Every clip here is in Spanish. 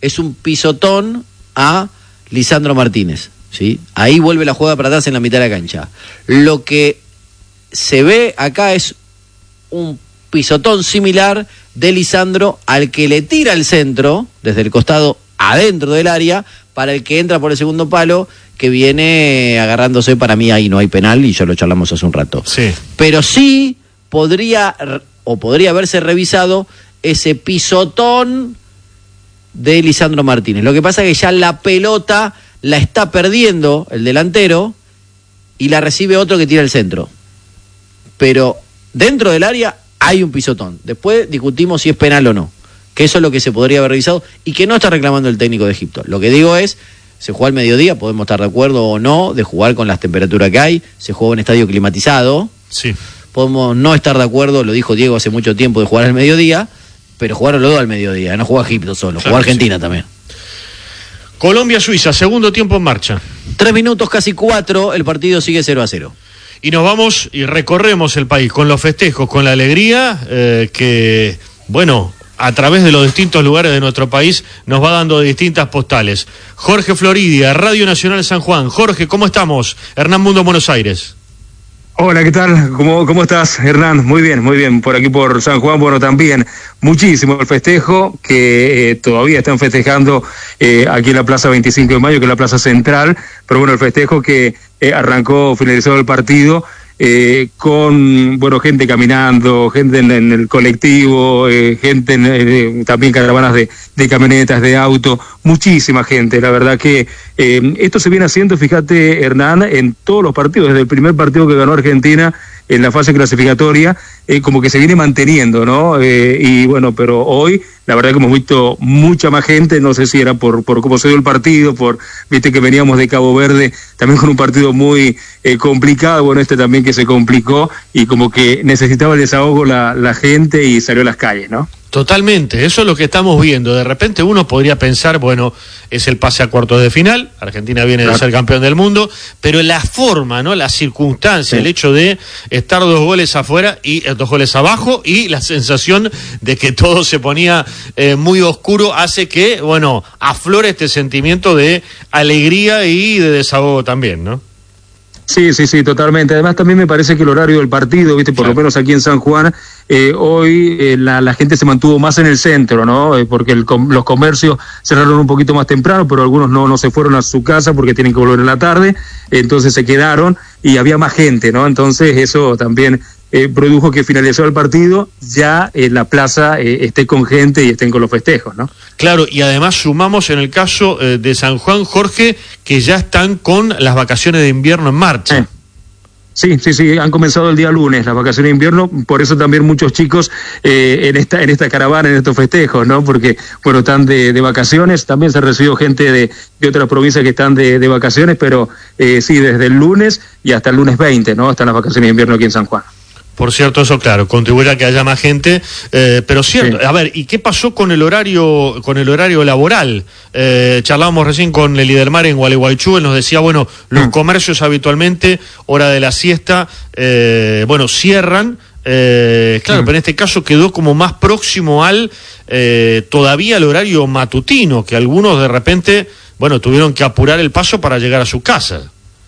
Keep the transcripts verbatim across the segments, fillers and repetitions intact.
es un pisotón a Lisandro Martínez, ¿sí? Ahí vuelve la jugada para atrás en la mitad de la cancha. Lo que se ve acá es un pisotón similar de Lisandro al que le tira el centro desde el costado adentro del área para el que entra por el segundo palo, que viene agarrándose. Para mí ahí no hay penal y ya lo charlamos hace un rato. Sí. Pero sí podría o podría haberse revisado ese pisotón de Lisandro Martínez. Lo que pasa es que ya la pelota la está perdiendo el delantero y la recibe otro que tira el centro. Pero dentro del área hay un pisotón. Después discutimos si es penal o no, que eso es lo que se podría haber revisado y que no está reclamando el técnico de Egipto. Lo que digo es, se jugó al mediodía, podemos estar de acuerdo o no de jugar con las temperaturas que hay, se jugó en estadio climatizado. Sí. Podemos no estar de acuerdo, lo dijo Diego hace mucho tiempo, de jugar al mediodía, pero jugaron los dos al mediodía, no jugó Egipto solo, claro, jugó Argentina sí. también. Colombia-Suiza, segundo tiempo en marcha. Tres minutos, casi cuatro, el partido sigue cero a cero. Y nos vamos y recorremos el país con los festejos, con la alegría eh, que, bueno, a través de los distintos lugares de nuestro país nos va dando distintas postales. Jorge Floridia, Radio Nacional San Juan. Jorge, ¿cómo estamos? Hernán Mundo, Buenos Aires. Hola, ¿qué tal? ¿Cómo, cómo estás, Hernán? Muy bien, muy bien. Por aquí por San Juan, bueno, también muchísimo el festejo que eh, todavía están festejando eh, aquí en la Plaza veinticinco de mayo, que es la Plaza Central, pero bueno, el festejo que eh, arrancó, finalizado el partido, eh, con, bueno, gente caminando, gente en, en el colectivo, eh, gente en, eh, también caravanas de, de camionetas, de auto, muchísima gente. La verdad que eh, esto se viene haciendo, fíjate, Hernán, en todos los partidos, desde el primer partido que ganó Argentina en la fase clasificatoria, eh, como que se viene manteniendo, ¿no? Eh, y bueno, pero hoy, la verdad que hemos visto mucha más gente, no sé si era por, por cómo se dio el partido, por, viste que veníamos de Cabo Verde, también con un partido muy eh, complicado, bueno, este también que se complicó, y como que necesitaba el desahogo la, la gente y salió a las calles, ¿no? Totalmente, eso es lo que estamos viendo. De repente uno podría pensar, bueno, es el pase a cuartos de final, Argentina viene claro. de ser campeón del mundo, pero la forma, ¿no? La circunstancia, sí. el hecho de estar dos goles afuera y dos goles abajo y la sensación de que todo se ponía eh, muy oscuro hace que, bueno, aflore este sentimiento de alegría y de desahogo también, ¿no? Sí, sí, sí, totalmente. Además también me parece que el horario del partido, viste, por claro. lo menos aquí en San Juan, eh, hoy eh, la, la gente se mantuvo más en el centro, ¿no? Eh, porque el, com- los comercios cerraron un poquito más temprano, pero algunos no, no se fueron a su casa porque tienen que volver en la tarde, entonces se quedaron y había más gente, ¿no? Entonces eso también eh, produjo que finalizó el partido, ya eh, la plaza eh, esté con gente y estén con los festejos, ¿no? Claro, y además sumamos en el caso eh, de San Juan, Jorge, que ya están con las vacaciones de invierno en marcha. Eh. Sí, sí, sí, han comenzado el día lunes las vacaciones de invierno, por eso también muchos chicos eh, en esta en esta caravana, en estos festejos, ¿no? Porque, bueno, están de, de vacaciones, también se recibió gente de, de otras provincias que están de, de vacaciones, pero eh, sí, desde el lunes y hasta el lunes veinte, ¿no? Están las vacaciones de invierno aquí en San Juan. Por cierto, eso claro, contribuirá a que haya más gente, eh, pero cierto, sí. A ver, ¿y qué pasó con el horario con el horario laboral? Eh, charlábamos recién con el Lidermar en Gualeguaychú, él nos decía, bueno, los mm. comercios habitualmente, hora de la siesta, eh, bueno, cierran, eh, claro, mm. pero en este caso quedó como más próximo al, eh, todavía al horario matutino, que algunos de repente, bueno, tuvieron que apurar el paso para llegar a su casa.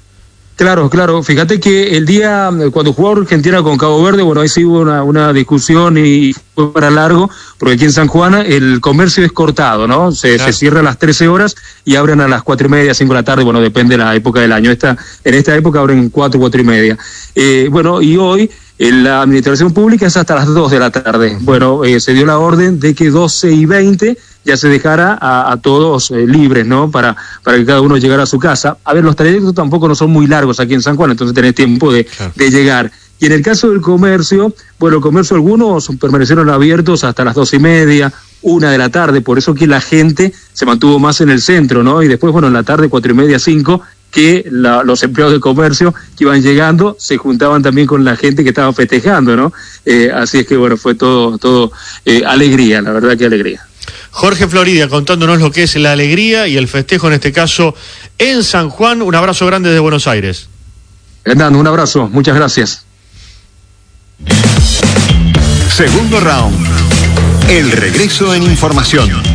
Claro, claro. Fíjate que el día, cuando jugó Argentina con Cabo Verde, bueno, ahí sí hubo una, una discusión y fue para largo, porque aquí en San Juan el comercio es cortado, ¿no? Se, claro. se cierra a las trece horas y abren a las cuatro y media, cinco de la tarde, bueno, depende de la época del año. Esta, en esta época abren cuatro, cuatro y media. Eh, bueno, y hoy en la administración pública es hasta las dos de la tarde. Bueno, eh, se dio la orden de que doce y veinte ya se dejara a, a todos eh, libres, ¿no? Para, para que cada uno llegara a su casa. A ver, los trayectos tampoco no son muy largos aquí en San Juan, entonces tenés tiempo de, claro. de llegar. Y en el caso del comercio, bueno, el comercio algunos permanecieron abiertos hasta las dos y media, una de la tarde, por eso que la gente se mantuvo más en el centro, ¿no? Y después, bueno, en la tarde, cuatro y media, cinco, que la, los empleados de comercio que iban llegando se juntaban también con la gente que estaba festejando, ¿no? Eh, así es que, bueno, fue todo, todo eh, alegría, la verdad que alegría. Jorge Floridia contándonos lo que es la alegría y el festejo en este caso en San Juan. Un abrazo grande desde Buenos Aires. Hernando, un abrazo, muchas gracias. Segundo round. El regreso en información.